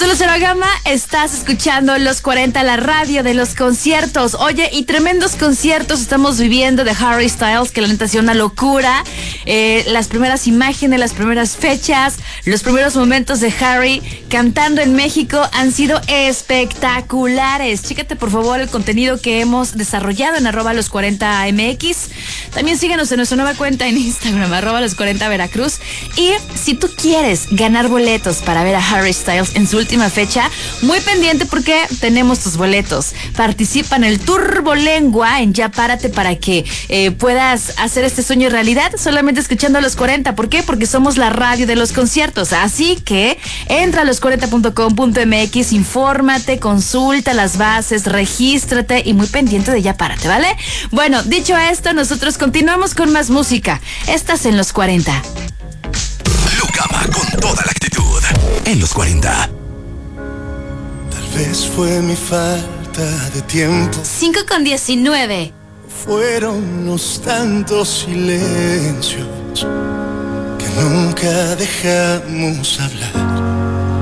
Solo Cero Gama, estás escuchando Los 40, la radio de los conciertos. Oye, y tremendos conciertos estamos viviendo de Harry Styles, que la neta ha sido una locura. Las primeras imágenes, las primeras fechas, los primeros momentos de Harry cantando en México han sido espectaculares. Chécate por favor el contenido que hemos desarrollado en @los40mx. También síguenos en nuestra nueva cuenta en Instagram, @los40veracruz. Y si tú quieres ganar boletos para ver a Harry Styles en su última fecha, muy pendiente porque tenemos tus boletos. Participa en el Turbolengua en Ya Párate para que puedas hacer este sueño realidad solamente escuchando a Los 40. ¿Por qué? Porque somos la radio de los conciertos. Así que entra a los40.com.mx, infórmate, consulta las bases, regístrate y muy pendiente de Ya Párate, ¿vale? Bueno, dicho esto, nosotros continuamos con más música. Estás en Los 40. Lucama con toda la actitud en Los 40. Tal vez fue mi falta de tiempo. 5:19. Fueron unos tantos silencios que nunca dejamos hablar.